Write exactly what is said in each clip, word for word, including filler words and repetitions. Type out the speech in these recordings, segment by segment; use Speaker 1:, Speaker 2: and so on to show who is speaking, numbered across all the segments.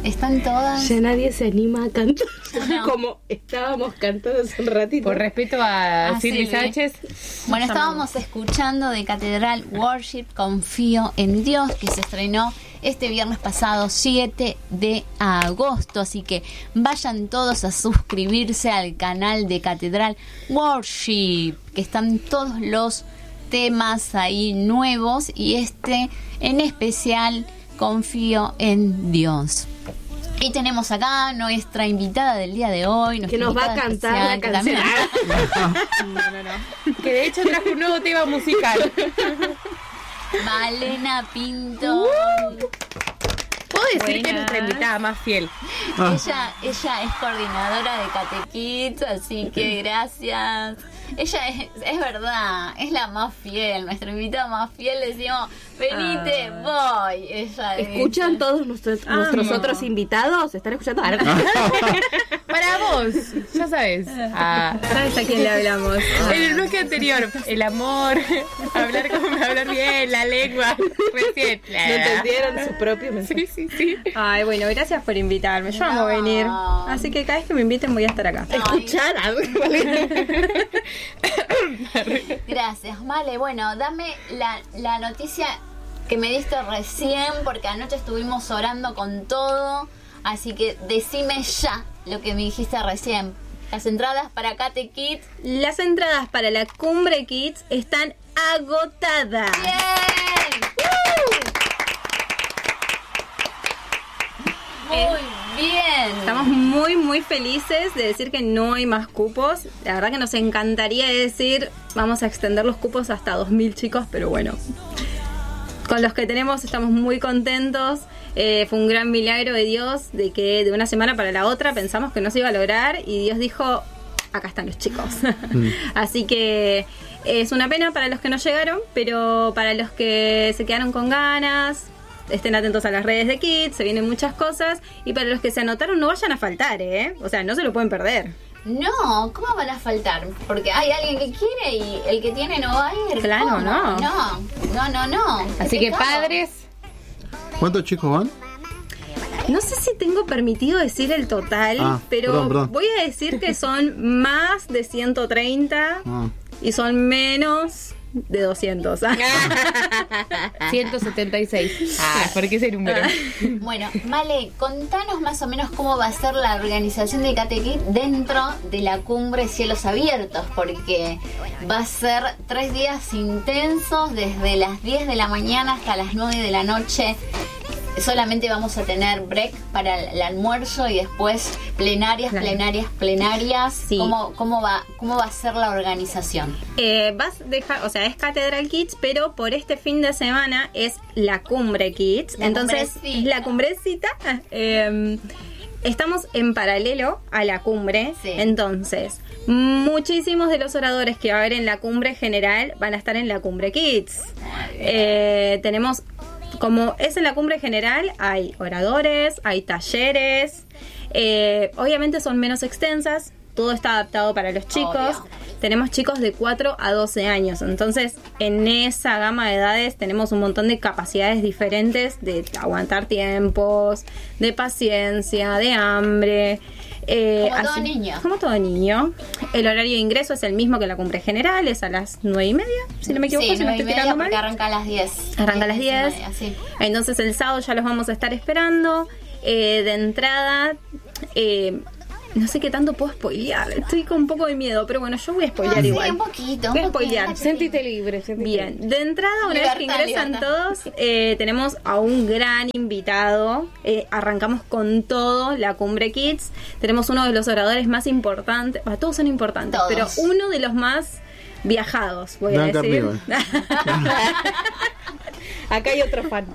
Speaker 1: ¿Están todas?
Speaker 2: Ya nadie se anima a cantar
Speaker 1: No.
Speaker 2: como estábamos cantando hace un ratito.
Speaker 3: Por respeto a
Speaker 1: Ah,
Speaker 3: Silvi
Speaker 1: sí.
Speaker 3: Sánchez.
Speaker 1: Bueno, estábamos escuchando de Catedral Worship, Confío en Dios, que se estrenó este viernes pasado, siete de agosto. Así que vayan todos a suscribirse al canal de Catedral Worship, que están todos los temas ahí nuevos, y este en especial, Confío en Dios. Y tenemos acá nuestra invitada del día de hoy,
Speaker 2: que nos va a cantar la
Speaker 1: especial, que
Speaker 2: canción.
Speaker 1: también-
Speaker 3: No, no, no. Que de hecho trajo un nuevo tema musical.
Speaker 1: Malena Pinto.
Speaker 3: Puedo decir que es
Speaker 1: Buenas.
Speaker 3: nuestra invitada más fiel.
Speaker 1: Ella, ella es coordinadora de Cate Kids, así que gracias. Ella es, es verdad, es la más fiel, nuestra invitada más fiel. Decimos, venite, voy. Ella
Speaker 2: ¿Escuchan
Speaker 1: dice.
Speaker 2: todos nuestros,
Speaker 3: Ah,
Speaker 2: nuestros
Speaker 3: no.
Speaker 2: otros invitados? ¿Están escuchando? Ah,
Speaker 3: Para vos, ya sabes. Ah,
Speaker 4: ¿Sabes a quién le hablamos?
Speaker 3: en el bloque anterior, el amor, hablar como hablar bien, la lengua. Recién.
Speaker 2: ¿No entendieron su propio mensaje?
Speaker 3: Sí, sí, sí.
Speaker 4: Ay, bueno, gracias por invitarme. Yo amo
Speaker 1: No.
Speaker 4: venir. Así que cada vez que me inviten voy a estar acá.
Speaker 2: ¿Escuchar? Ah, vale.
Speaker 1: Gracias, Male. Bueno, dame la, la noticia que me diste recién, porque anoche estuvimos orando con todo. Así que decime ya lo que me dijiste recién. Las entradas para Cate Kids.
Speaker 4: Las entradas para la Cumbre Kids están agotadas.
Speaker 1: ¡Bien! Muy bien.
Speaker 4: Estamos muy, muy felices de decir que no hay más cupos. La verdad que nos encantaría decir, vamos a extender los cupos hasta dos mil chicos, pero bueno. Con los que tenemos estamos muy contentos. Eh, fue un gran milagro de Dios de que de una semana para la otra pensamos que no se iba a lograr y Dios dijo, acá están los chicos. Así que es una pena para los que no llegaron, pero para los que se quedaron con ganas, estén atentos a las redes de Kids, se vienen muchas cosas. Y para los que se anotaron, no vayan a faltar, ¿eh? O sea, no se lo pueden perder.
Speaker 1: No, ¿cómo van a faltar? Porque hay alguien que quiere y el que tiene no va a ir.
Speaker 4: Claro,
Speaker 1: ¿Cómo?
Speaker 4: no.
Speaker 1: No, no, no, no.
Speaker 3: Así
Speaker 1: Qué
Speaker 3: que
Speaker 1: pecado.
Speaker 3: padres,
Speaker 5: ¿Cuántos chicos van?
Speaker 4: No sé si tengo permitido decir el total,
Speaker 5: Ah,
Speaker 4: pero
Speaker 5: perdón, perdón.
Speaker 4: voy a decir que son más de ciento treinta
Speaker 5: Ah.
Speaker 4: y son menos de doscientos.
Speaker 3: ciento setenta y seis. Ah, ¿por qué ese número?
Speaker 1: Bueno, Male, contanos más o menos cómo va a ser la organización de Cate Kids dentro de la cumbre Cielos Abiertos, porque va a ser tres días intensos, desde las diez de la mañana hasta las nueve de la noche. Solamente vamos a tener break para el, el almuerzo y después plenarias,
Speaker 4: Claro.
Speaker 1: plenarias, plenarias.
Speaker 4: Sí.
Speaker 1: ¿Cómo, cómo, va, ¿Cómo va a ser la organización?
Speaker 4: Eh, vas a dejar, o sea, es Catedral Kids, pero por este fin de semana es la Cumbre Kids.
Speaker 1: La
Speaker 4: Entonces,
Speaker 1: cumbrecita.
Speaker 4: es la cumbrecita. Eh, estamos en paralelo a la cumbre.
Speaker 1: Sí.
Speaker 4: Entonces, muchísimos de los oradores que va a haber en la cumbre general van a estar en la Cumbre Kids. Eh, tenemos, como es en la cumbre general, hay oradores, hay talleres. Eh, obviamente son menos extensas. Todo está adaptado para los chicos.
Speaker 1: Obvio.
Speaker 4: Tenemos chicos de cuatro a doce años. Entonces, en esa gama de edades tenemos un montón de capacidades diferentes de aguantar tiempos, de paciencia, de hambre. Eh,
Speaker 1: Como todo niño.
Speaker 4: Como todo niño. El horario de ingreso es el mismo que la cumbre general, es a las nueve y media, si no me equivoco,
Speaker 1: Sí,
Speaker 4: si no
Speaker 1: nueve y
Speaker 4: estoy
Speaker 1: media,
Speaker 4: tirando mal.
Speaker 1: porque arranca a las diez.
Speaker 4: Arranca a las diez.
Speaker 1: y media, sí.
Speaker 4: Entonces el sábado ya los vamos a estar esperando. Eh, de entrada, eh, no sé qué tanto puedo spoilear. Estoy con un poco de miedo, pero bueno, yo voy a spoilear
Speaker 1: No, sí,
Speaker 4: igual.
Speaker 1: un poquito, un
Speaker 4: Voy a
Speaker 1: poquito.
Speaker 4: spoilear.
Speaker 3: Sentite libre, sentite libre.
Speaker 4: Bien, de entrada, una vez que
Speaker 1: Libertad,
Speaker 4: ingresan
Speaker 1: libertad.
Speaker 4: todos, eh, tenemos a un gran invitado. Eh, arrancamos con todo, la Cumbre Kids. Tenemos uno de los oradores más importantes. Bah, todos son importantes,
Speaker 1: Todos.
Speaker 4: pero uno de los más viajados, voy a
Speaker 5: Blanca
Speaker 4: decir.
Speaker 5: River.
Speaker 2: Acá hay otro fan.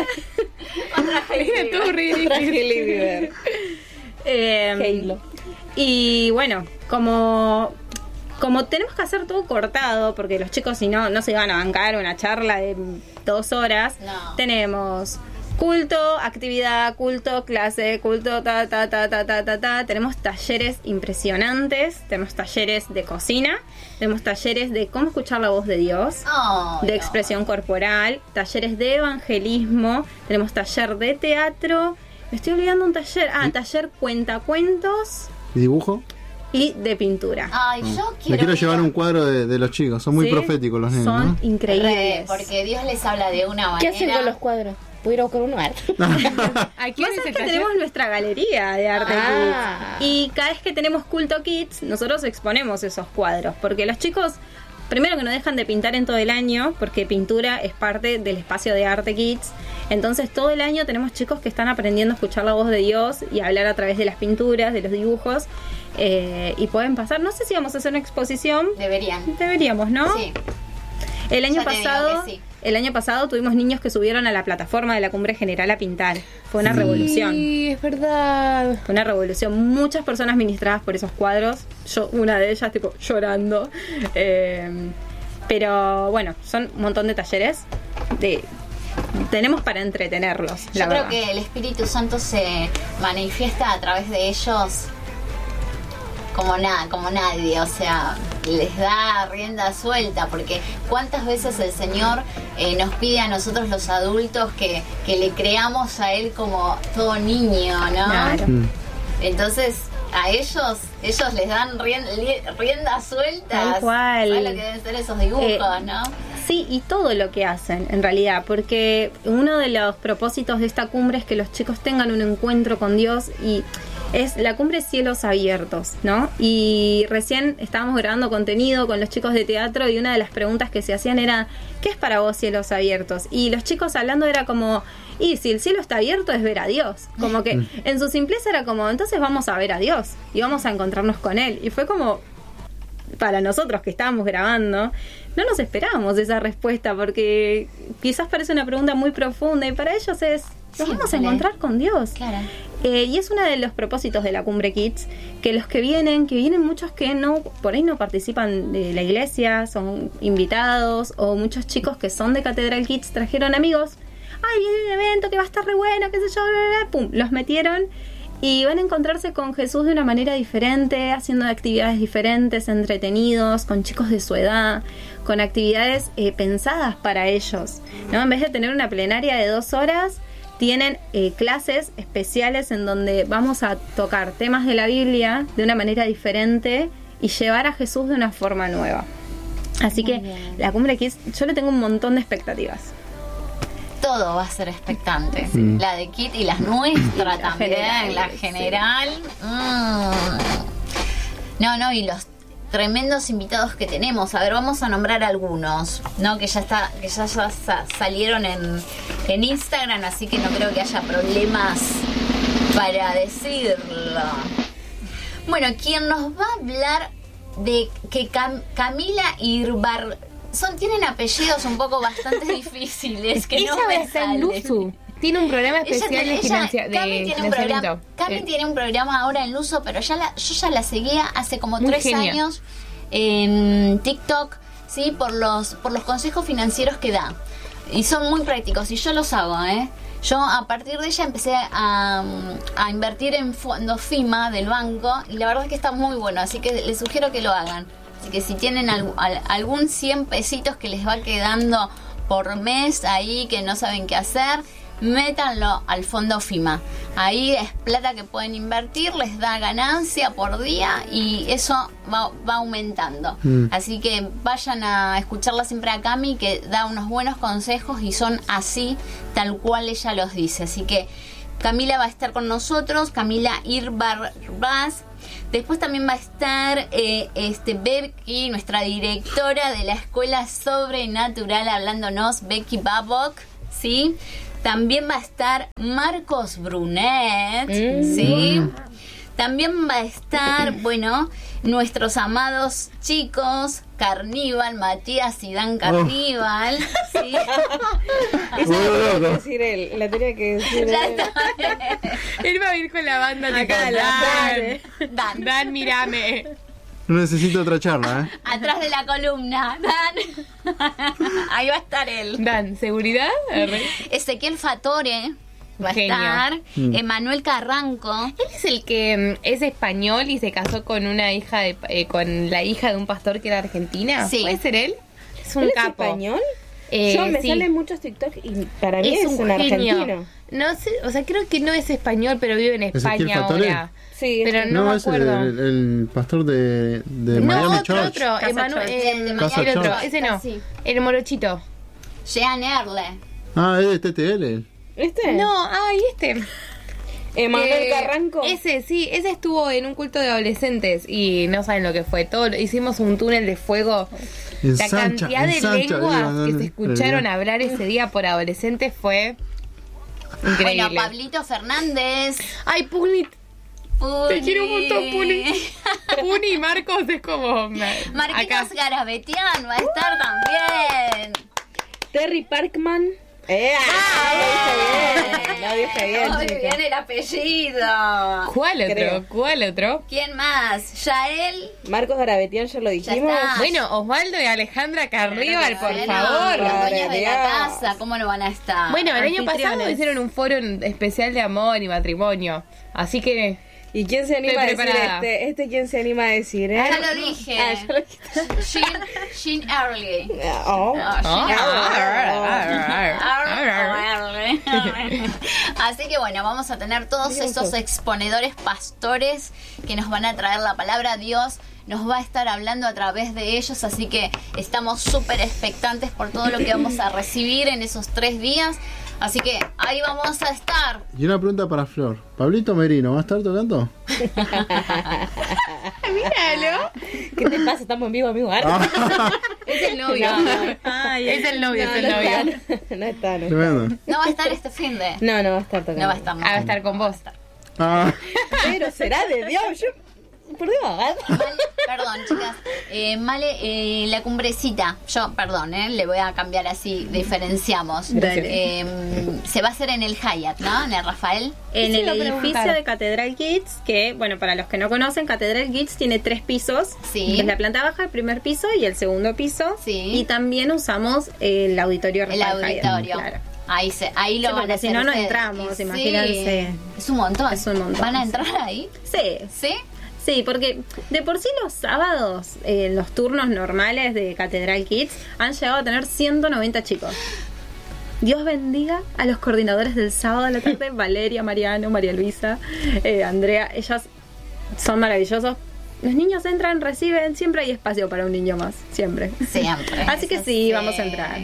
Speaker 3: Mira tú, Ridley.
Speaker 2: Otra Hailey Bieber.
Speaker 4: Eh,
Speaker 2: Halo.
Speaker 4: Y bueno, como como tenemos que hacer todo cortado, porque los chicos si no, no se van a bancar una charla de dos horas,
Speaker 1: No.
Speaker 4: tenemos culto, actividad, culto, clase, culto, ta, ta, ta, ta, ta, ta, ta. Tenemos talleres impresionantes, tenemos talleres de cocina, tenemos talleres de cómo escuchar la voz de Dios,
Speaker 1: Oh,
Speaker 4: de
Speaker 1: no.
Speaker 4: expresión corporal, talleres de evangelismo, tenemos taller de teatro, Me estoy olvidando un taller. Ah, taller cuentacuentos
Speaker 5: ¿Y dibujo?
Speaker 4: y de pintura.
Speaker 1: Ay, yo quiero.
Speaker 5: Me quiero
Speaker 1: ir
Speaker 5: llevar
Speaker 1: a-
Speaker 5: un cuadro de, de los chicos. Son muy
Speaker 4: ¿Sí?
Speaker 5: proféticos los nenes,
Speaker 4: Son
Speaker 5: ¿no?
Speaker 1: Re,
Speaker 4: increíbles.
Speaker 1: porque Dios les habla de una manera.
Speaker 2: ¿Qué hacen con los cuadros? Voy a ir a buscar uno.
Speaker 3: ¿A quién
Speaker 4: Pasa
Speaker 3: es
Speaker 4: que
Speaker 3: el taller?
Speaker 4: tenemos nuestra galería de arte
Speaker 2: Ah.
Speaker 4: kids y cada vez que tenemos culto kids nosotros exponemos esos cuadros porque los chicos primero que no dejan de pintar en todo el año porque pintura es parte del espacio de arte kids, entonces todo el año tenemos chicos que están aprendiendo a escuchar la voz de Dios y a hablar a través de las pinturas, de los dibujos, eh, y pueden pasar, no sé si vamos a hacer una exposición,
Speaker 1: Deberían.
Speaker 4: deberíamos, ¿no?
Speaker 1: Sí.
Speaker 4: El año
Speaker 1: Ya te digo
Speaker 4: pasado,
Speaker 1: que sí.
Speaker 4: el año pasado tuvimos niños que subieron a la plataforma de la Cumbre General a pintar. Fue una revolución.
Speaker 3: Sí, es verdad.
Speaker 4: Fue una revolución. Muchas personas ministradas por esos cuadros. Yo, una de ellas, tipo, llorando. Eh, pero bueno, son un montón de talleres. De, tenemos para entretenerlos.
Speaker 1: Yo
Speaker 4: la
Speaker 1: creo
Speaker 4: verdad.
Speaker 1: que el Espíritu Santo se manifiesta a través de ellos como nada, como nadie, o sea, les da rienda suelta, porque cuántas veces el Señor eh, nos pide a nosotros los adultos que, que le creamos a Él como todo niño, ¿no?
Speaker 4: Claro.
Speaker 5: Mm.
Speaker 1: Entonces, a ellos, ellos les dan rienda, rienda suelta.
Speaker 4: Tal cual.
Speaker 1: ¿Sabes lo que deben ser esos dibujos,
Speaker 4: Eh,
Speaker 1: no?
Speaker 4: Sí, y todo lo que hacen, en realidad, porque uno de los propósitos de esta cumbre es que los chicos tengan un encuentro con Dios y es la cumbre Cielos Abiertos, ¿no? Y recién estábamos grabando contenido con los chicos de teatro y una de las preguntas que se hacían era, ¿qué es para vos Cielos Abiertos? Y los chicos hablando era como, y si el cielo está abierto es ver a Dios, como que en su simpleza era como, entonces vamos a ver a Dios y vamos a encontrarnos con Él. Y fue como, para nosotros que estábamos grabando, no nos esperábamos esa respuesta porque quizás parece una pregunta muy profunda y para ellos es, nos vamos a
Speaker 1: Simple.
Speaker 4: encontrar con Dios.
Speaker 1: Claro.
Speaker 4: Eh, y es uno de los propósitos de la Cumbre Kids, que los que vienen, que vienen muchos que no, por ahí no participan de la iglesia, son invitados, o muchos chicos que son de Catedral Kids trajeron amigos, ay, viene un evento que va a estar re bueno, qué sé yo, bla, bla, bla", pum, los metieron y van a encontrarse con Jesús de una manera diferente, haciendo actividades diferentes, entretenidos, con chicos de su edad, con actividades eh, pensadas para ellos, ¿no? En vez de tener una plenaria de dos horas, tienen eh, clases especiales en donde vamos a tocar temas de la Biblia de una manera diferente y llevar a Jesús de una forma nueva. Así
Speaker 1: Muy
Speaker 4: que
Speaker 1: bien.
Speaker 4: la Cumbre Kids, yo le tengo un montón de expectativas.
Speaker 1: Todo va a ser expectante.
Speaker 5: Mm.
Speaker 1: La de Kit y las nuestras también.
Speaker 4: general,
Speaker 1: la
Speaker 4: sí.
Speaker 1: general. Mm. No, no, y los tremendos invitados que tenemos. A ver, vamos a nombrar algunos, ¿no? Que ya está, que ya, ya sa- salieron en, en Instagram, así que no creo que haya problemas para decirlo. Bueno, quien nos va a hablar de que Cam- Camila Irbar son tienen apellidos un poco bastante difíciles que
Speaker 3: Ella
Speaker 1: no me
Speaker 3: está en
Speaker 1: salen.
Speaker 3: Luzu. Tiene un programa
Speaker 1: Ella
Speaker 3: especial
Speaker 1: tiene-
Speaker 3: de,
Speaker 1: ella-
Speaker 3: financia, de
Speaker 1: Cami tiene un
Speaker 3: financiamiento.
Speaker 1: programa, Cami
Speaker 3: Eh,
Speaker 1: tiene un programa ahora en Luzo, pero ya la, yo ya la seguía hace como
Speaker 3: Muy
Speaker 1: tres
Speaker 3: genia.
Speaker 1: años en TikTok, sí, por los por los consejos financieros que da. Y son muy prácticos y yo los hago, ¿eh? Yo a partir de ella empecé a, a invertir en fondos FIMA del banco y la verdad es que está muy bueno, así que les sugiero que lo hagan. Así que si tienen al- al- algún cien pesitos que les va quedando por mes ahí que no saben qué hacer, métanlo al fondo FIMA. Ahí es plata que pueden invertir, les da ganancia por día y eso va, va aumentando.
Speaker 5: Mm.
Speaker 1: Así que vayan a escucharla siempre a Cami, que da unos buenos consejos y son así, tal cual ella los dice. Así que Camila va a estar con nosotros, Camila Irbarbaz. Después también va a estar eh, este Becky, nuestra directora de la Escuela Sobrenatural, hablándonos, Becky Babok, ¿sí? También va a estar Marcos Brunet, ¿sí? También va a estar, bueno, nuestros amados chicos, Carníbal, Matías y Dan Carníbal, ¿sí?
Speaker 2: Eso
Speaker 5: Bueno,
Speaker 2: lo tenía que
Speaker 5: loco.
Speaker 2: decir él. La tenía que decir
Speaker 1: Ya
Speaker 2: él.
Speaker 1: está.
Speaker 3: Él va a ir con la banda tipo,
Speaker 4: Acá, la
Speaker 3: Dan,
Speaker 1: Dan.
Speaker 3: Dan, mírame.
Speaker 5: No necesito otra charla, ¿eh?
Speaker 1: Atrás de la columna, Dan. Ahí va a estar él.
Speaker 3: Dan, ¿seguridad? Arre.
Speaker 1: Ezequiel Fatore va a
Speaker 3: Genio.
Speaker 1: estar.
Speaker 5: Mm.
Speaker 1: Emanuel Carranco.
Speaker 3: Él es el que mm, es español y se casó con una hija de, eh, con la hija de un pastor que era argentina.
Speaker 1: Sí.
Speaker 3: ¿Puede ser él? Es un
Speaker 2: ¿Él es
Speaker 3: capo.
Speaker 2: español?
Speaker 3: Eh,
Speaker 2: Yo me
Speaker 3: sí.
Speaker 2: salen muchos TikTok y para mí
Speaker 3: Es
Speaker 2: es,
Speaker 3: un
Speaker 2: un
Speaker 3: genio.
Speaker 2: argentino.
Speaker 3: No sé, o sea, creo que no es español, pero vive en
Speaker 5: Ezequiel
Speaker 3: España
Speaker 5: Fatore.
Speaker 3: ahora.
Speaker 2: Sí,
Speaker 3: Pero no,
Speaker 5: No,
Speaker 3: me
Speaker 5: es el,
Speaker 3: acuerdo.
Speaker 5: el- el pastor de, de
Speaker 3: no,
Speaker 5: Miami
Speaker 3: otro,
Speaker 5: Church.
Speaker 3: otro.
Speaker 4: Casa
Speaker 3: Emanu-
Speaker 4: Church.
Speaker 3: eh,
Speaker 1: El de
Speaker 5: Casa
Speaker 3: el otro,
Speaker 5: Church.
Speaker 3: ese no.
Speaker 2: Sí.
Speaker 3: El morochito.
Speaker 1: Jean Erle.
Speaker 5: Ah, es de T T L.
Speaker 2: ¿Viste?
Speaker 3: No, ay, este.
Speaker 2: Emanuel
Speaker 3: Eh,
Speaker 2: Carranco.
Speaker 3: Ese, sí, ese estuvo en un culto de adolescentes y no saben lo que fue. Todo, hicimos un túnel de fuego. La
Speaker 5: Ensancha,
Speaker 3: cantidad de
Speaker 5: ensancha,
Speaker 3: lenguas
Speaker 5: digo,
Speaker 3: que
Speaker 5: no,
Speaker 3: se
Speaker 5: no,
Speaker 3: escucharon
Speaker 5: no.
Speaker 3: hablar ese día por adolescentes fue increíble.
Speaker 1: Bueno, Pablito Fernández.
Speaker 3: Ay, Puni,
Speaker 1: Puni.
Speaker 3: te quiero un montón, Puni. Puni y Marcos es como...
Speaker 1: Marquitos
Speaker 3: acá.
Speaker 1: Garabetian va a estar también.
Speaker 2: Terry Parkman. ¡Eh! Lo dije bien,
Speaker 1: Muy
Speaker 2: chica.
Speaker 1: bien el apellido.
Speaker 3: ¿Cuál otro?
Speaker 2: Creo.
Speaker 3: ¿Cuál otro?
Speaker 1: ¿Quién más? Yael.
Speaker 2: Marcos Garabetian, ya lo dijimos.
Speaker 1: está.
Speaker 3: Bueno, Osvaldo y Alejandra Carríbal, por
Speaker 1: Bueno,
Speaker 3: favor.
Speaker 1: Los
Speaker 2: Madre
Speaker 1: dueños de
Speaker 2: Dios.
Speaker 1: la casa, ¿cómo no van a estar?
Speaker 3: Bueno, el año pasado
Speaker 4: Anfitriones.
Speaker 3: hicieron un foro en- especial de amor y matrimonio. Así que...
Speaker 2: ¿Y quién se anima a
Speaker 3: Estoy
Speaker 2: decir
Speaker 3: preparada.
Speaker 2: este? ¿Este quién se anima a decir, eh?
Speaker 1: ya lo dije.
Speaker 2: Ah, ya lo dijiste.
Speaker 1: Jean, Jean Early.
Speaker 2: Oh.
Speaker 1: No,
Speaker 3: Ah.
Speaker 1: Jean Así que bueno, vamos a tener todos esos exponedores pastores que nos van a traer la palabra. Dios nos va a estar hablando a través de ellos, así que estamos súper expectantes por todo lo que vamos a recibir en esos tres días. Así que ahí vamos a estar.
Speaker 5: Y una pregunta para Flor. ¿Pablito Merino va a estar tocando?
Speaker 3: Míralo.
Speaker 2: ¿Qué te pasa? Estamos en vivo, amigo.
Speaker 5: Ah,
Speaker 3: Es el novio.
Speaker 4: Ay,
Speaker 3: Es el novio,
Speaker 2: No,
Speaker 3: es el
Speaker 2: no
Speaker 3: novio.
Speaker 2: está, no está, no.
Speaker 5: tremendo.
Speaker 1: No va a estar este fin de.
Speaker 2: No, no va a estar tocando.
Speaker 1: No va a estar.
Speaker 3: Ah, va a estar con vos.
Speaker 5: Ah,
Speaker 2: Pero será de Dios. Yo, por Dios.
Speaker 1: Male, perdón, chicas. Eh, Male, eh, la cumbrecita. Yo, perdón, eh, le voy a cambiar así. Diferenciamos.
Speaker 4: Dale.
Speaker 1: Eh, se va a hacer en el Hyatt, ¿no? En el Rafael.
Speaker 4: En
Speaker 3: Eso
Speaker 4: el
Speaker 3: iba a
Speaker 4: edificio
Speaker 3: preguntar.
Speaker 4: de Catedral Kids, que, bueno, para los que no conocen, Catedral Kids tiene tres pisos.
Speaker 1: Sí.
Speaker 4: Es la planta baja, el primer piso y el segundo piso.
Speaker 1: Sí.
Speaker 4: Y también usamos el auditorio
Speaker 1: El
Speaker 4: Rafael Hyatt.
Speaker 1: auditorio.
Speaker 4: Claro.
Speaker 1: Ahí, se, ahí lo
Speaker 4: Sí,
Speaker 1: van
Speaker 4: porque
Speaker 1: a hacer
Speaker 4: si no, no
Speaker 1: ustedes.
Speaker 4: entramos,
Speaker 1: Sí.
Speaker 4: imagínense.
Speaker 1: Es un montón.
Speaker 4: Es un montón,
Speaker 1: ¿Van a
Speaker 4: sí.
Speaker 1: entrar ahí?
Speaker 4: Sí,
Speaker 1: ¿Sí?
Speaker 4: sí, porque de por sí los sábados, en los turnos normales de Catedral Kids, han llegado a tener ciento noventa chicos. Dios bendiga a los coordinadores del sábado a la tarde, Valeria, Mariano, María Luisa, eh, Andrea, ellas son maravillosos. Los niños entran, reciben, siempre hay espacio para un niño más, siempre.
Speaker 1: Siempre.
Speaker 4: Así que
Speaker 1: Eso
Speaker 4: sí, vamos a entrar.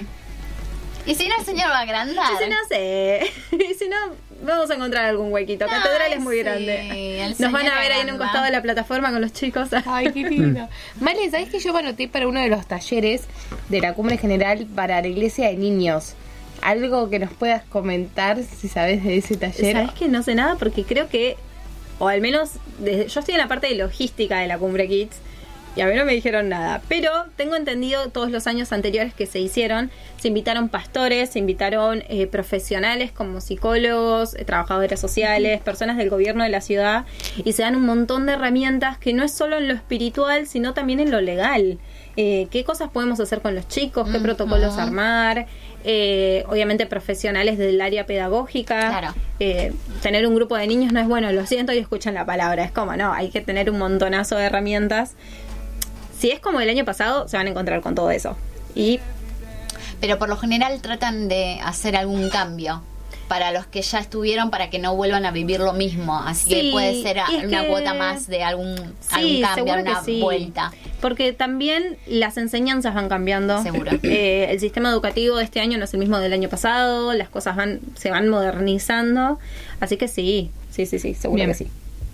Speaker 1: Y si no, el señor va a agrandar.
Speaker 4: Y si no sé, y si no, vamos a encontrar algún huequito. Catedral
Speaker 1: Ay,
Speaker 4: es muy
Speaker 1: sí,
Speaker 4: grande.
Speaker 1: el
Speaker 4: Nos van
Speaker 1: señor
Speaker 4: a ver ahí en un
Speaker 1: agranda.
Speaker 4: costado de la plataforma con los chicos.
Speaker 3: Ay, qué lindo. Vale, ¿sabes que yo me anoté para uno de los talleres de la Cumbre General para la Iglesia de Niños? Algo que nos puedas comentar si sabes de ese taller.
Speaker 4: ¿Sabes que no sé nada? Porque creo que, o al menos, desde, yo estoy en la parte de logística de la Cumbre Kids y a mí no me dijeron nada. Pero tengo entendido todos los años anteriores que se hicieron, se invitaron pastores, se invitaron eh, profesionales como psicólogos, eh, trabajadores sociales, personas del gobierno de la ciudad y se dan un montón de herramientas que no es solo en lo espiritual, sino también en lo legal. Eh, ¿Qué cosas podemos hacer con los chicos? ¿Qué
Speaker 1: Ujú.
Speaker 4: protocolos armar? Eh, obviamente profesionales del área pedagógica.
Speaker 1: Claro.
Speaker 4: Eh, tener un grupo de niños no es bueno, lo siento y escuchan la palabra. Es como, no, hay que tener un montonazo de herramientas. Si es como el año pasado, se van a encontrar con todo eso. Y
Speaker 1: Pero por lo general tratan de hacer algún cambio para los que ya estuvieron, para que no vuelvan a vivir lo mismo. Así
Speaker 4: Sí,
Speaker 1: que puede ser a-
Speaker 4: y es
Speaker 1: una
Speaker 4: que-
Speaker 1: cuota más de algún,
Speaker 4: sí,
Speaker 1: algún cambio,
Speaker 4: seguro que
Speaker 1: una
Speaker 4: sí.
Speaker 1: vuelta.
Speaker 4: Porque también las enseñanzas van cambiando.
Speaker 1: Seguro.
Speaker 4: Eh, el sistema educativo de este año no es el mismo del año pasado, las cosas van se van modernizando. Así que sí, sí, sí, sí, seguro
Speaker 3: Bien.
Speaker 4: que sí.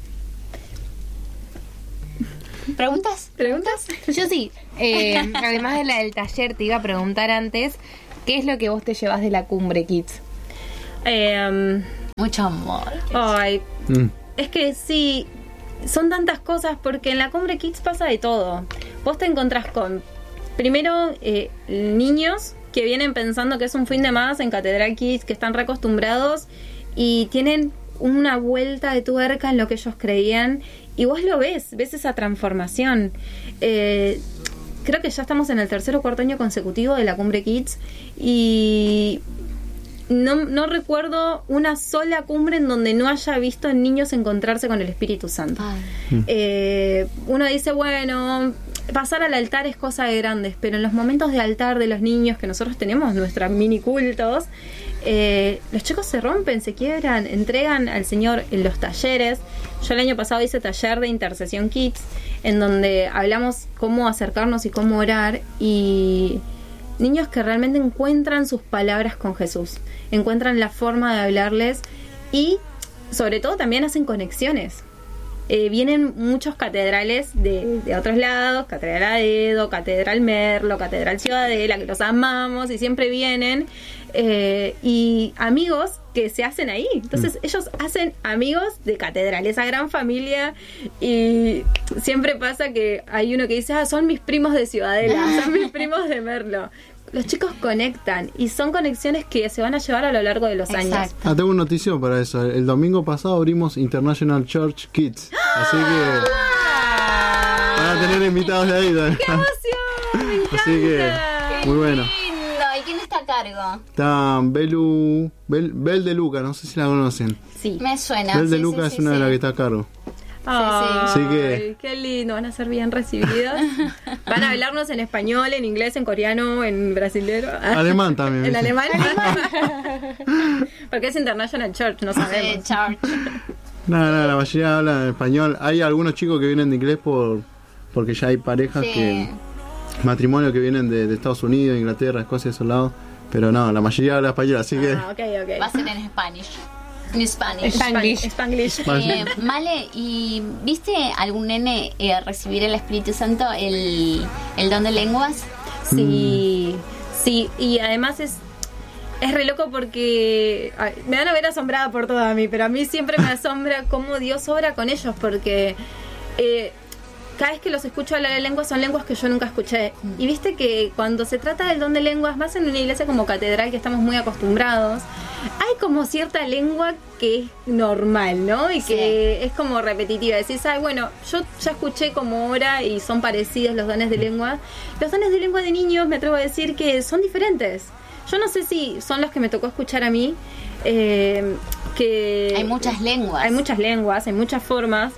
Speaker 1: ¿Preguntas?
Speaker 4: ¿Preguntas?
Speaker 3: Yo sí, eh, además de la del taller, te iba a preguntar antes, ¿qué es lo que vos te llevas de la Cumbre Kids?
Speaker 4: Eh,
Speaker 1: Mucho amor.
Speaker 4: ay,
Speaker 5: mm.
Speaker 4: es que sí, son tantas cosas porque en la Cumbre Kids pasa de todo. Vos te encontrás con, primero, eh, niños que vienen pensando que es un fin de más en Catedral Kids, que están reacostumbrados y tienen una vuelta de tuerca en lo que ellos creían y vos lo ves, ves esa transformación. Eh, creo que ya estamos en el tercer o cuarto año consecutivo de la Cumbre Kids y no, no recuerdo una sola cumbre en donde no haya visto niños encontrarse con el Espíritu Santo.
Speaker 1: Ay.
Speaker 4: Eh, uno dice, bueno, pasar al altar es cosa de grandes, pero en los momentos de altar de los niños que nosotros tenemos, nuestros mini cultos, Eh, los chicos se rompen, se quiebran, entregan al Señor en los talleres. Yo el año pasado hice taller de Intercesión Kids, en donde hablamos cómo acercarnos y cómo orar, y niños que realmente encuentran sus palabras con Jesús, encuentran la forma de hablarles y sobre todo también hacen conexiones. Eh, vienen muchos catedrales de, de otros lados, Catedral Aedo, Catedral Merlo, Catedral Ciudadela, que los amamos y siempre vienen, eh, y amigos que se hacen ahí. Entonces mm. ellos hacen amigos de catedral, esa gran familia, y siempre pasa que hay uno que dice, ah, son mis primos de Ciudadela, son mis primos de Merlo. Los chicos conectan y son conexiones que se van a llevar a lo largo de los
Speaker 1: Exacto.
Speaker 4: años.
Speaker 5: Ah, tengo una noticia para eso. El domingo pasado abrimos International Church Kids. Así que van a tener invitados de ahí.
Speaker 4: ¡Qué emoción! ¡Me encanta!
Speaker 5: Así que, muy bueno.
Speaker 1: Lindo. ¿Y quién está a cargo?
Speaker 5: Está Belu, Bel, Bel de Luca, no sé si la conocen.
Speaker 4: Sí.
Speaker 1: Me suena.
Speaker 5: Bel de
Speaker 1: sí,
Speaker 5: Luca
Speaker 1: sí,
Speaker 5: es
Speaker 1: sí,
Speaker 5: una
Speaker 1: sí.
Speaker 5: de las que está a cargo.
Speaker 4: Ay,
Speaker 5: Así que-
Speaker 4: qué lindo, van a ser bien recibidos. Van a hablarnos en español, en inglés, en coreano, en brasilero.
Speaker 5: Alemán también.
Speaker 4: En
Speaker 5: ¿viste?
Speaker 4: alemán. Porque es International Church, no
Speaker 1: Sí,
Speaker 4: sabemos.
Speaker 1: Church.
Speaker 5: No, no, la mayoría habla en español. Hay algunos chicos que vienen de inglés por porque ya hay parejas
Speaker 1: Sí.
Speaker 5: que matrimonio que vienen de, de Estados Unidos, Inglaterra, Escocia, esos lados. Pero no, la mayoría habla español, así que
Speaker 4: Ah, ok, ok.
Speaker 1: Va a ser en Spanish. En Spanish.
Speaker 3: Spanglish.
Speaker 4: Spanglish.
Speaker 1: Eh, Male, ¿y viste algún nene eh, recibir el Espíritu Santo, el, el don de lenguas?
Speaker 4: Sí, sí, y además es es re loco porque ay, me van a ver asombrada por todo a mí, pero a mí siempre me asombra cómo Dios obra con ellos, porque eh, cada vez que los escucho hablar de lenguas son lenguas que yo nunca escuché. Y viste que cuando se trata del don de lenguas, más en una iglesia como catedral que estamos muy acostumbrados, hay como cierta lengua que es normal, ¿no? Y que es como repetitiva. Decís, ay, bueno, yo ya escuché como ora y son parecidos los dones de lengua. Los dones de lengua de niños, me atrevo a decir que son diferentes. Yo no sé si son los que me tocó escuchar a mí, eh, que...
Speaker 1: Hay muchas lenguas.
Speaker 4: Hay muchas lenguas, hay muchas formas,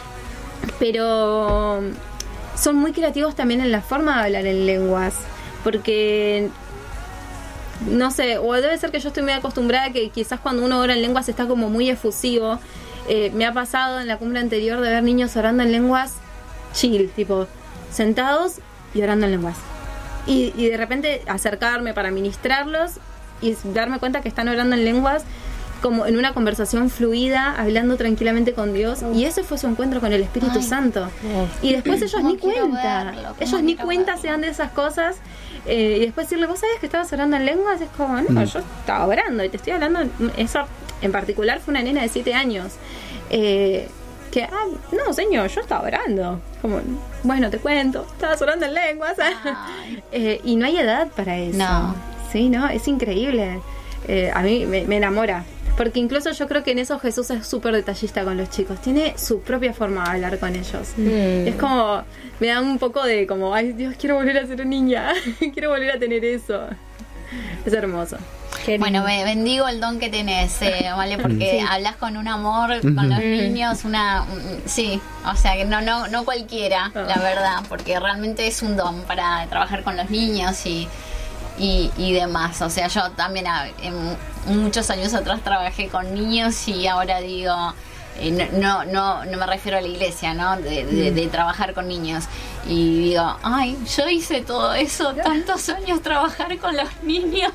Speaker 4: pero son muy creativos también en la forma de hablar en lenguas, porque no sé, o debe ser que yo estoy muy acostumbrada que quizás cuando uno ora en lenguas está como muy efusivo. Eh, me ha pasado en la cumbre anterior de ver niños orando en lenguas chill, tipo sentados y orando en lenguas, y, y de repente acercarme para ministrarlos y darme cuenta que están orando en lenguas como en una conversación fluida, hablando tranquilamente con Dios, y ese fue su encuentro con el Espíritu
Speaker 1: Ay.
Speaker 4: Santo. Y después ellos
Speaker 1: ¿Cómo
Speaker 4: ni
Speaker 1: quiero
Speaker 4: cuenta,
Speaker 1: verlo? ¿Cómo
Speaker 4: ellos ni
Speaker 1: quiero
Speaker 4: cuenta
Speaker 1: verlo?
Speaker 4: se dan de esas cosas, eh, y después decirle, ¿vos sabés que estabas orando en lenguas? Es como, no,
Speaker 5: Mm.
Speaker 4: yo estaba orando y te estoy hablando, eso en particular fue una nena de siete años, eh, que, ah, no señor, yo estaba orando, como, bueno, te cuento, estabas orando en lenguas.
Speaker 1: Ay.
Speaker 4: Eh, y no hay edad para eso.
Speaker 1: No.
Speaker 4: Sí, no, es increíble. Eh, a mí me, me enamora. Porque incluso yo creo que en eso Jesús es súper detallista con los chicos. Tiene su propia forma de hablar con ellos.
Speaker 2: Mm.
Speaker 4: Es como, me da un poco de como, ay Dios, quiero volver a ser niña. Quiero volver a tener eso. Es hermoso.
Speaker 2: Qué
Speaker 1: Bueno,
Speaker 2: lindo.
Speaker 1: me bendigo el don que tenés, eh, ¿vale? Porque hablas con un amor con los niños, una... mm, Sí, o sea, que no, no, no cualquiera, la verdad, porque realmente es un don para trabajar con los niños y... Y, y demás, o sea, yo también a- en muchos años atrás trabajé con niños y ahora digo, eh, no, no, no, no me refiero a la iglesia, ¿no? De, de, de trabajar con niños. Y digo, ay, yo hice todo eso, tantos años trabajar con los niños.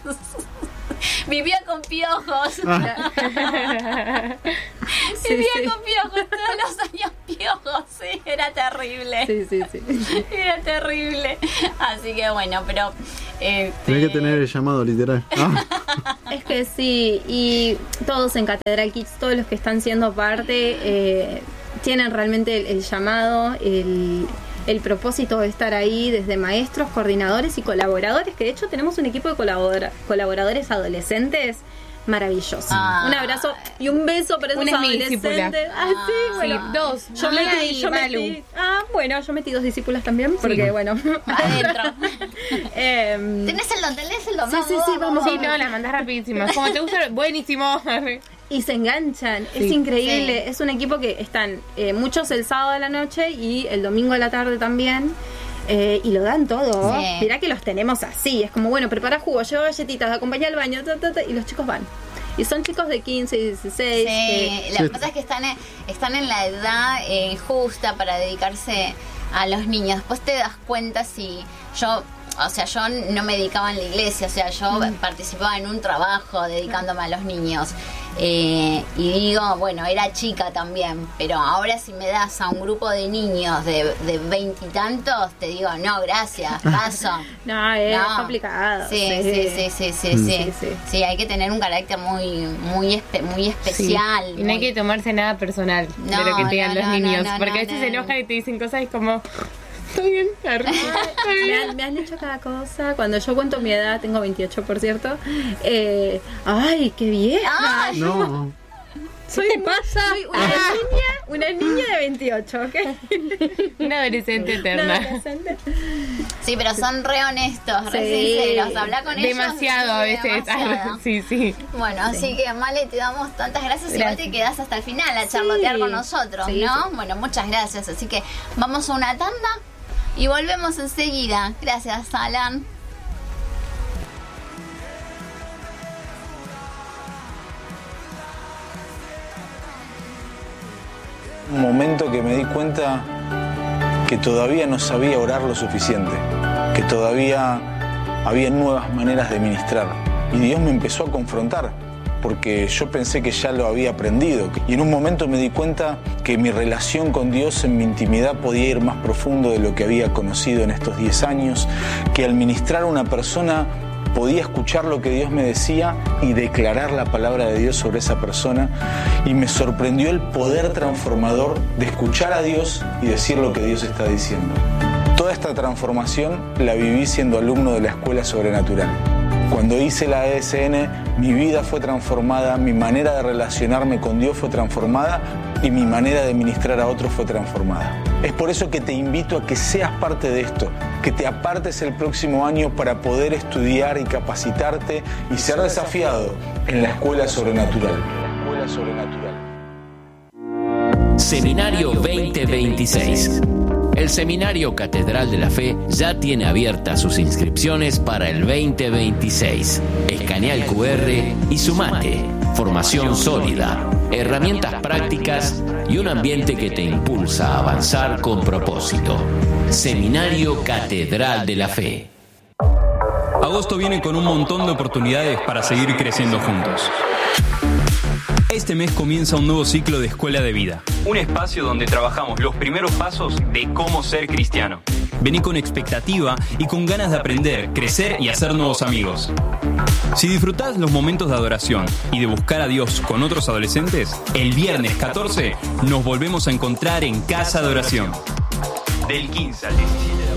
Speaker 1: Vivía con piojos. Vivía
Speaker 4: sí.
Speaker 1: con piojos, todos los años piojos, sí, era terrible.
Speaker 4: Sí, sí, sí.
Speaker 1: Era terrible. Así que bueno, pero... este,
Speaker 5: tenés que tener el llamado literal. Ah,
Speaker 4: Es que sí, y todos en Catedral Kids, todos los que están siendo parte, eh, tienen realmente el, el llamado, el, el propósito de estar ahí, desde maestros, coordinadores y colaboradores, que de hecho tenemos un equipo de colabora- colaboradores adolescentes maravilloso.
Speaker 1: Ah.
Speaker 4: Un abrazo y un beso para esos
Speaker 3: Una es mi discípula.
Speaker 4: adolescentes. Ah, sí, bueno.
Speaker 3: Sí, dos.
Speaker 4: Yo
Speaker 3: Mía
Speaker 4: metí,
Speaker 3: y
Speaker 4: yo
Speaker 3: Malu.
Speaker 4: metí, ah, bueno, yo metí dos discípulas también, porque bueno.
Speaker 1: Adentro.
Speaker 4: Em,
Speaker 1: ¿Tenés el don? ¿Tenés el don?
Speaker 4: Sí, sí, sí, vamos.
Speaker 3: Sí, no, la mandás rapidísimo. Como te gusta, buenísimo.
Speaker 4: Y se enganchan, es
Speaker 3: Sí.
Speaker 4: increíble.
Speaker 1: Sí.
Speaker 4: Es un equipo que están eh, muchos el sábado a la noche y el domingo a la tarde también. Eh, y lo dan todo.
Speaker 1: Sí.
Speaker 4: Mirá que los tenemos así. Es como, bueno, prepara jugo, lleva galletitas, acompaña al baño, ta, ta, ta, y los chicos van. Y son chicos de quince, dieciséis.
Speaker 1: Sí,
Speaker 4: que-
Speaker 1: la cosa es que están en, están en la edad eh, justa para dedicarse a los niños. Después te das cuenta si yo, o sea, yo no me dedicaba en la iglesia, o sea, yo
Speaker 4: Mm.
Speaker 1: participaba en un trabajo dedicándome a los niños. Eh, y digo, bueno, era chica también, pero ahora si me das a un grupo de niños de veintitantos, te digo, no, gracias, paso.
Speaker 4: No, es
Speaker 1: No.
Speaker 4: complicado.
Speaker 1: Sí, sí, sí, sí, sí,
Speaker 5: Mm.
Speaker 1: sí,
Speaker 4: Sí, sí.
Speaker 1: sí, hay que tener un carácter muy, muy, espe- muy especial.
Speaker 3: Sí. Y no hay
Speaker 1: muy-
Speaker 3: que tomarse nada personal
Speaker 1: No,
Speaker 3: de lo que te digan
Speaker 1: no,
Speaker 3: los
Speaker 1: no,
Speaker 3: niños.
Speaker 1: no, no,
Speaker 3: porque a
Speaker 1: no,
Speaker 3: veces
Speaker 1: no.
Speaker 3: se enojan y te dicen cosas y es como, está bien, arre, está
Speaker 4: Me
Speaker 3: bien.
Speaker 4: han, me han hecho cada cosa. Cuando yo cuento mi edad, tengo veintiocho, por cierto. Eh, ay, qué vieja.
Speaker 1: Ay.
Speaker 5: No.
Speaker 4: Soy, ¿Qué te pasa? Soy una niña, una niña de veintiocho, ¿ok?
Speaker 3: Una adolescente
Speaker 4: Una
Speaker 3: eterna.
Speaker 4: adolescente.
Speaker 1: Sí, pero son re honestos, re
Speaker 4: Sí.
Speaker 1: sinceros. Habla con ellos.
Speaker 3: Demasiado a
Speaker 1: sí,
Speaker 3: veces.
Speaker 1: demasiado.
Speaker 3: Sí, sí.
Speaker 1: Bueno, así que Male, te damos tantas gracias. Igual
Speaker 3: Gracias.
Speaker 1: te quedás hasta el final a charlotear con nosotros,
Speaker 4: Sí,
Speaker 1: ¿no?
Speaker 4: sí.
Speaker 1: Bueno, muchas gracias. Así que vamos a una tanda y volvemos enseguida. Gracias, Alan.
Speaker 6: Un momento que me di cuenta que todavía no sabía orar lo suficiente, que todavía había nuevas maneras de ministrar. Y Dios me empezó a confrontar, porque yo pensé que ya lo había aprendido. Y en un momento me di cuenta que mi relación con Dios en mi intimidad podía ir más profundo de lo que había conocido en estos diez años, que al ministrar a una persona podía escuchar lo que Dios me decía y declarar la palabra de Dios sobre esa persona, y me sorprendió el poder transformador de escuchar a Dios y decir lo que Dios está diciendo. Toda esta transformación la viví siendo alumno de la Escuela Sobrenatural. Cuando hice la E S N, mi vida fue transformada, mi manera de relacionarme con Dios fue transformada y mi manera de ministrar a otros fue transformada. Es por eso que te invito a que seas parte de esto, que te apartes el próximo año para poder estudiar y capacitarte y ser desafiado en la Escuela Sobrenatural. La Escuela Sobrenatural.
Speaker 7: Seminario veinte veintiséis. El Seminario Catedral de la Fe ya tiene abiertas sus inscripciones para el veinte veintiséis. Escanea el cu erre y sumate. Formación sólida, herramientas prácticas y un ambiente que te impulsa a avanzar con propósito. Seminario Catedral de la Fe.
Speaker 8: Agosto viene con un montón de oportunidades para seguir creciendo juntos. Este mes comienza un nuevo ciclo de Escuela de Vida. Un espacio donde trabajamos los primeros pasos de cómo ser cristiano. Vení con expectativa y con ganas de aprender, crecer y hacer nuevos amigos. Si disfrutás los momentos de adoración y de buscar a Dios con otros adolescentes, el viernes catorce nos volvemos a encontrar en Casa de Oración. Del quince al diecisiete.